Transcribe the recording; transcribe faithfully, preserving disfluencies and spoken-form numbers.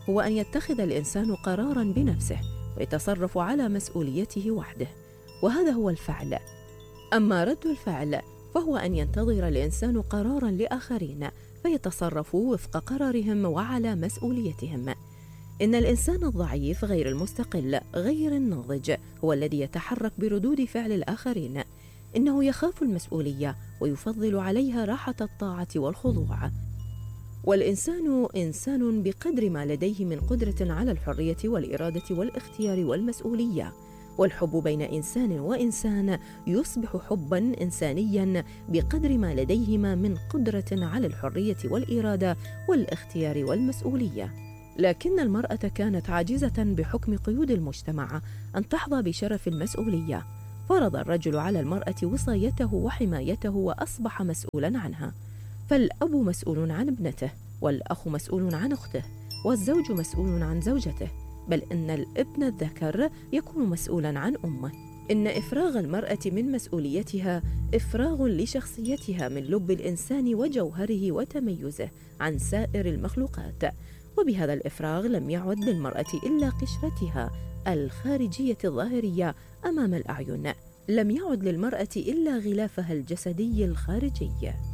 هو أن يتخذ الإنسان قراراً بنفسه ويتصرف على مسؤوليته وحده، وهذا هو الفعل. أما رد الفعل فهو أن ينتظر الإنسان قراراً لآخرين فيتصرفوا وفق قرارهم وعلى مسؤوليتهم. إن الإنسان الضعيف غير المستقل غير الناضج هو الذي يتحرك بردود فعل الآخرين. إنه يخاف المسؤولية ويفضل عليها راحة الطاعة والخضوع. والإنسان إنسان بقدر ما لديه من قدرة على الحرية والإرادة والاختيار والمسؤولية. والحب بين إنسان وإنسان يصبح حباً إنسانياً بقدر ما لديهما من قدرة على الحرية والإرادة والاختيار والمسؤولية. لكن المرأة كانت عاجزة بحكم قيود المجتمع أن تحظى بشرف المسؤولية، فرض الرجل على المرأة وصايته وحمايته وأصبح مسؤولاً عنها. فالأب مسؤول عن ابنته، والأخ مسؤول عن أخته، والزوج مسؤول عن زوجته، بل إن الابن الذكر يكون مسؤولاً عن أمه. إن إفراغ المرأة من مسؤوليتها إفراغ لشخصيتها من لب الإنسان وجوهره وتميزه عن سائر المخلوقات. وبهذا الإفراغ لم يعد للمرأة إلا قشرتها الخارجية الظاهرية أمام الأعين، لم يعد للمرأة إلا غلافها الجسدي الخارجي.